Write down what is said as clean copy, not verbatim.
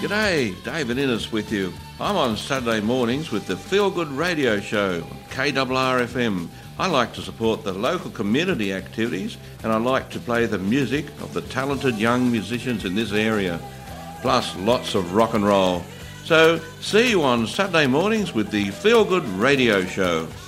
G'day, David Innes with you. I'm on Saturday mornings with the Feel Good Radio Show on KRRFM. I like to support the local community activities and I like to play the music of the talented young musicians in this area, plus lots of rock and roll. So see you on Saturday mornings with the Feel Good Radio Show.